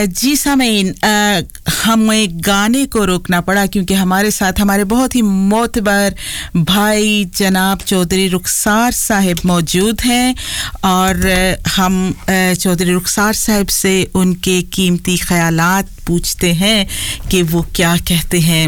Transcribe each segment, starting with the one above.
जी सामीन, हमें गाने को रोकना पड़ा क्योंकि हमारे साथ हमारे बहुत ही मोतबर भाई जनाब चौधरी रुखसार साहिब मौजूद हैं और हम चौधरी रुखसार साहिब से उनके कीमती ख्यालात पूछते हैं कि वो क्या कहते हैं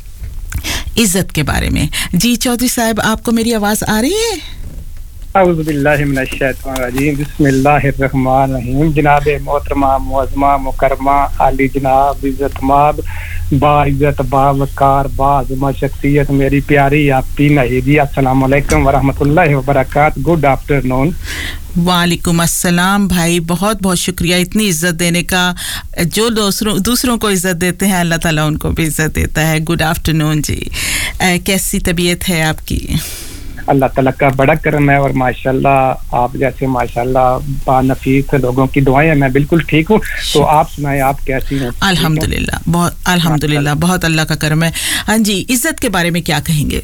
इज्जत के बारे में। जी चौधरी साहब, आपको मेरी आवाज़ आ रही है? अऊज़ु बिल्लाहि मिनश शैतानिर रजीम, बिस्मिल्लाहिर रहमानिर रहीम। जनाब मोहतरमा मुअज़्ज़मा मुकरमा आली जनाब इज्जतमाब बाइज्जत बावकार बाज़मा शख्सियत मेरी प्यारी आपकी नहीदी, अस्सलाम वालेकुम व रहमतुल्लाहि व बरकातहू। Good afternoon. वालेकुम अस्सलाम भाई, बहुत बहुत शुक्रिया इतनी इज्जत देने का। जो दूसरों को इज्जत देते हैं अल्लाह ताला उनको भी इज्जत देता है। गुड आफ्टरनून जी, कैसी तबीयत है आपकी? अल्लाह ताला का बड़ा करम है और माशाल्लाह आप जैसे माशाल्लाह बानफीस लोगों की दुआएं हैं, मैं बिल्कुल ठीक हूँ। तो आप सुनाएं, आप कैसी हैं? अल्हम्दुलिल्लाह, बहुत अल्हम्दुलिल्लाह, बहुत अल्लाह का करम है। हाँ जी, इज्जत के बारे में क्या कहेंगे?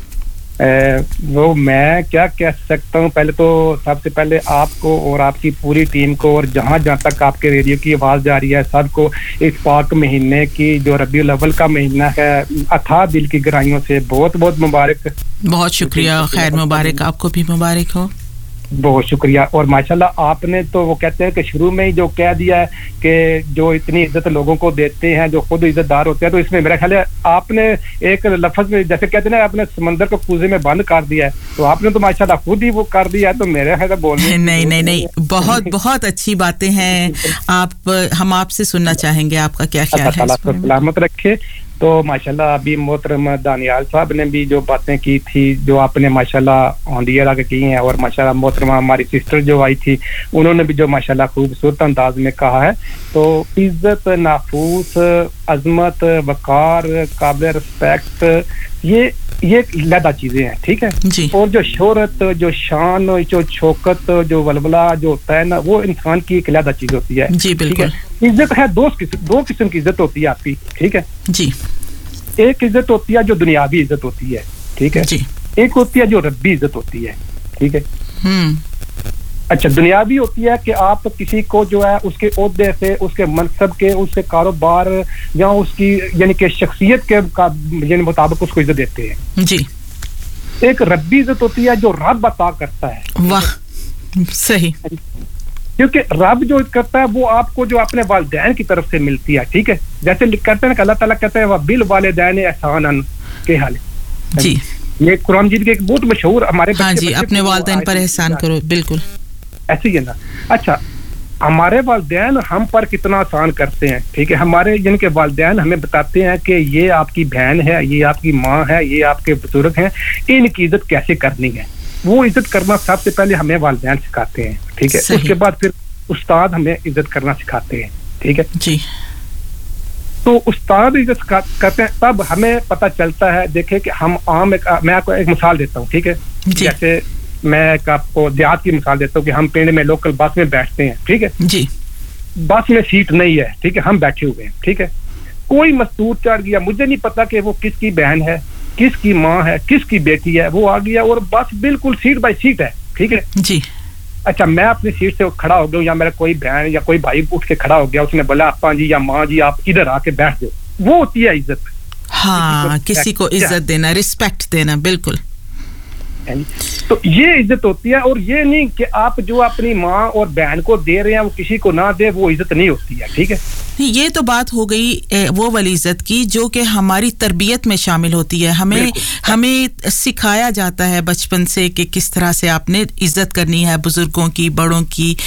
वो मैं क्या कह सकता हूँ, पहले तो सबसे पहले आपको और आपकी पूरी टीम को और जहाँ तक आपके रेडियो की आवाज़ जा रही है सबको इस पाक महीने की जो रबीउल अव्वल का महीना है अथाह दिल की गहराइयों से बहुत बहुत मुबारक। बहुत शुक्रिया, खैर मुबारक, आपको भी मुबारक हो। बहुत शुक्रिया। और माशाल्लाह आपने तो वो कहते हैं कि शुरू में ही जो कह दिया है कि जो इतनी इज्जत लोगों को देते हैं जो खुद इज्जतदार होते हैं, तो इसमें मेरा ख्याल है आपने एक लफ्ज में जैसे कहते हैं ना आपने समंदर को कूजे में बंद कर दिया है, तो आपने तो माशाल्लाह खुद ही वो कर दिया है। तो मेरे ख्याल बोलने नहीं बहुत बहुत अच्छी बातें हैं। हम आपसे सुनना चाहेंगे, आपका क्या ख्याल है? अल्लाह ताला सलामत रखे। तो माशाल्लाह अभी मोहतरम दानियाल साहब ने भी जो बातें की थी जो आपने माशाल्लाह ऑन द एयर आके की हैं, और माशाल्लाह मोहतरमा हमारी सिस्टर जो आई थी उन्होंने भी जो माशाल्लाह खूबसूरत अंदाज में कहा है। तो इज्जत, नाफूस, अजमत, वकार, काबिल रिस्पेक्ट, ये लदा चीजें हैं, ठीक है जी। और जो शोहरत, जो शान, जो शौकत, जो वलवला जो होता है ना, वो इंसान की एक लदा चीज होती है जी। बिल्कुल। इज्जत है दो किस्म की इज्जत होती है आपकी, ठीक है जी। एक इज्जत होती है जो दुनियावी इज्जत होती है, ठीक है जी। एक होती है जो रब्बी इज्जत होती है, ठीक है। अच्छा, दुनियावी होती है कि आप किसी को जो है उसके ओहदे से, उसके मनसब के, उसके कारोबार या उसकी यानी कि शख्सियत के यानी मुताबिक उसको इज्जत देते हैं जी। एक रब्बी इज्जत होती है जो रब अता करता है। वाह, सही। क्योंकि रब जो करता है वो आपको जो अपने वालिदैन की तरफ से मिलती है, ठीक है। जैसे कहते हैं ना अल्लाह ताला कहता है बिल वालिदैन एहसानन के हाल जी। ये कुरान मजीद के एक बहुत मशहूर हमारे हाँ जी, अपने वालिदैन पर एहसान करो, बिल्कुल ऐसे ही है ना। अच्छा, हमारे वालिदैन हम पर कितना आसान करते हैं, ठीक है। हमारे जिनके वालिदैन हमें बताते हैं कि ये आपकी बहन है, ये आपकी माँ है, ये आपके बुजुर्ग हैं, इनकी इज्जत कैसे करनी है। वो इज्जत करना सबसे पहले हमें वालिदैन सिखाते हैं, ठीक है। उसके बाद फिर उस्ताद हमें इज्जत करना सिखाते हैं, ठीक है जी। तो उस्ताद इज्जत करते हैं तब हमें पता चलता है। देखें कि हम मैं आपको एक मिसाल देता हूँ, ठीक है। जैसे मैं आपको देहात की मिसाल देता हूँ कि हम पिंड में लोकल बस में बैठते हैं, ठीक है जी। बस में सीट नहीं है, ठीक है, हम बैठे हुए हैं, ठीक है। कोई मस्तूर चढ़ गया, मुझे नहीं पता कि वो किसकी बहन है, किसकी माँ है, किसकी बेटी है, वो आ गया और बस बिल्कुल सीट बाय सीट है, ठीक है जी। अच्छा, मैं अपनी सीट से खड़ा हो गया या मेरा कोई बहन या कोई भाई उठ के खड़ा हो गया, उसने बोला अपा जी या माँ जी आप इधर आके बैठ जाओ, वो होती है इज्जत। हाँ, किसी को इज्जत देना, रिस्पेक्ट देना, बिल्कुल। तो ये इज्जत होती है। और ये नहीं कि आप जो अपनी माँ और बहन को दे रहे हैं वो किसी को ना दे, वो इज्जत नहीं होती है, ठीक है। ये तो बात हो गई वो वाली इज्जत की जो कि हमारी तरबियत में शामिल होती है। हमें सिखाया जाता है बचपन से कि किस तरह से आपने इज्जत करनी है बुजुर्गों की, बड़ों की।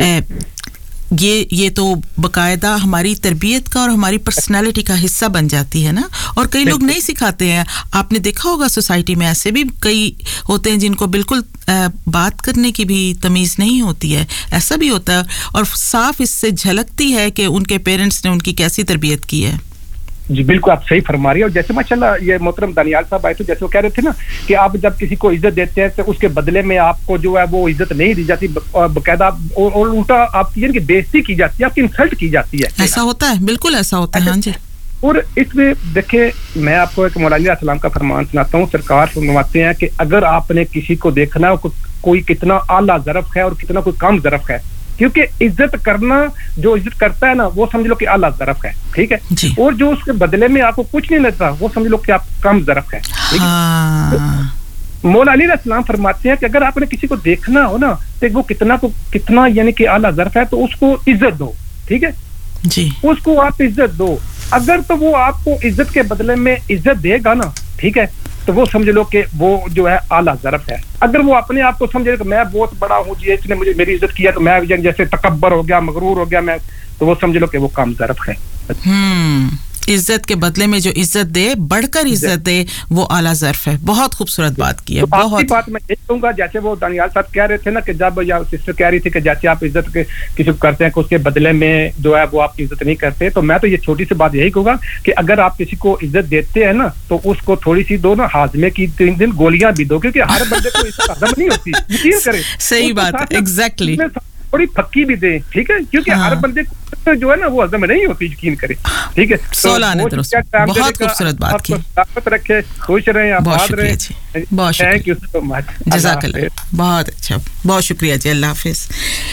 ये तो बकायदा हमारी तरबियत का और हमारी पर्सनालिटी का हिस्सा बन जाती है ना। और कई लोग नहीं सिखाते हैं। आपने देखा होगा सोसाइटी में ऐसे भी कई होते हैं जिनको बिल्कुल बात करने की भी तमीज़ नहीं होती है, ऐसा भी होता है। और साफ इससे झलकती है कि उनके पेरेंट्स ने उनकी कैसी तरबियत की है। जी बिल्कुल, आप सही फरमा रही है। और जैसे माशाल्लाह ये मोहतरम दानियाल साहब आए थे, जैसे वो कह रहे थे ना कि आप जब किसी को इज्जत देते हैं तो उसके बदले में आपको जो है वो इज्जत नहीं दी जाती, बकायदा और उल्टा आपकी यानी कि बेइज्जती की जाती है, आपकी इंसल्ट की जाती है। ऐसा होता है, बिल्कुल ऐसा होता है। हाँ जी। और इसमें देखिए, मैं आपको एक मौलाना सलाम का फरमान सुनाता हूँ। सरकार फरमाते हैं कि अगर आपने किसी को देखना कोई कितना आला ज़रफ़ है और कितना कोई कम ज़रफ़ है, क्योंकि इज्जत करना, जो इज्जत करता है ना वो समझ लो कि आला ज़रफ़ है, ठीक है, और जो उसके बदले में आपको कुछ नहीं मिलता वो समझ लो कि आप कम ज़रफ़ है, ठीक है। मौला अली अलैहिस्सलाम फरमाते हैं कि अगर आपने किसी को देखना हो ना तो वो कितना यानी कि आला ज़रफ़ है तो उसको इज्जत दो, ठीक है जी, उसको आप इज्जत दो। अगर तो वो आपको इज्जत के बदले में इज्जत देगा ना, ठीक है, तो वो समझ लो कि वो जो है आला ज़रफ़ है। अगर वो अपने आप को समझे कि मैं बहुत बड़ा हूँ जी, इसने मुझे मेरी इज्जत किया तो मैं जैसे तकब्बर हो गया, मगरूर हो गया मैं, तो वो समझ लो कि वो कम ज़रफ़ है। इज्जत के बदले में जो इज्जत दे, बढ़कर इज्जत दे, वो आला ज़रफ़ है। बहुत खूबसूरत बात की है। तो बहुत बात मैं ये कहूँगा, जैसे वो दानियाल साहब कह रहे थे ना कि जब या सिस्टर कह रही थी कि जैसे आप इज्जत के किसी को करते हैं कि उसके बदले में जो है वो आपकी इज्जत नहीं करते, तो मैं तो ये छोटी सी बात यही कहूँगा कि अगर आप किसी को इज्जत देते हैं ना तो उसको थोड़ी सी दो ना हाजमे की 3 दिन गोलियां भी दो, क्योंकि हर बंदे को इज्जत हजम नहीं होती, यकीन करें। सही बात, एग्जैक्टली। थोड़ी फक्की भी दे, ठीक है, क्योंकि हर बंदे को जो है ना वो हजम नहीं होती, यकीन करें, ठीक है। बहुत खूबसूरत बात की, रखे, खुश रहें, आबाद रहें। बहुत थैंक यू सो मच, जज़ाकल्लाह। बहुत अच्छा, बहुत शुक्रिया जी, अल्लाह हाफिज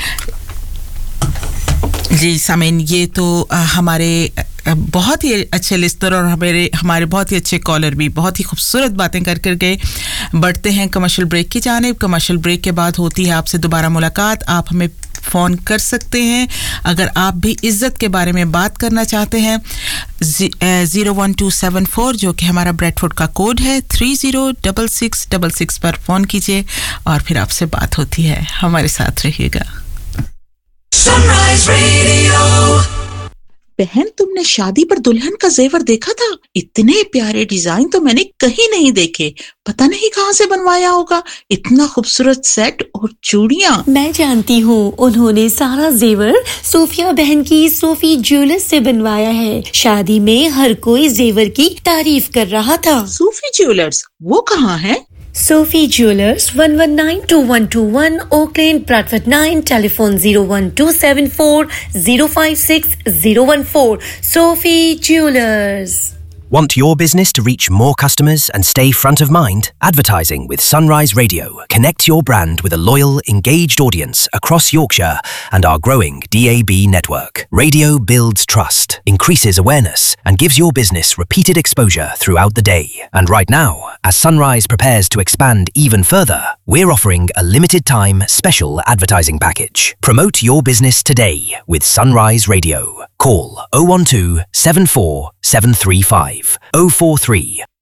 जी। सामीन, ये तो हमारे बहुत ही अच्छे लिस्टर और हमारे बहुत ही अच्छे कॉलर भी बहुत ही खूबसूरत बातें कर गए। बढ़ते हैं कमर्शियल ब्रेक की जानिब। कमर्शियल ब्रेक के बाद होती है आपसे दोबारा मुलाकात। आप हमें फ़ोन कर सकते हैं अगर आप भी इज़्ज़त के बारे में बात करना चाहते हैं। 01274 जो कि हमारा ब्रेडफोर्ड का कोड है, 306666 पर फ़ोन कीजिए और फिर आपसे बात होती है। हमारे साथ रहिएगा। Sunrise radio. बहन, तुमने शादी पर दुल्हन का जेवर देखा था? इतने प्यारे डिजाइन तो मैंने कहीं नहीं देखे। पता नहीं कहाँ से बनवाया होगा, इतना खूबसूरत सेट और चूड़ियाँ। मैं जानती हूँ, उन्होंने सारा जेवर सोफिया बहन की सोफी ज्वेलर्स से बनवाया है। शादी में हर कोई जेवर की तारीफ कर रहा था। सोफी ज्वेलर्स, वो कहाँ है? Sophie Jewelers, 1192121 Oak Lane, Bradford 9, telephone 01274 056 014. Sophie Jewelers. Want your business to reach more customers and stay front of mind? Advertising with Sunrise Radio. Connect your brand with a loyal, engaged audience across Yorkshire and our growing DAB network. Radio builds trust, increases awareness, and gives your business repeated exposure throughout the day. And right now, as Sunrise prepares to expand even further, we're offering a limited time special advertising package. Promote your business today with Sunrise Radio. Call 012 74 735 043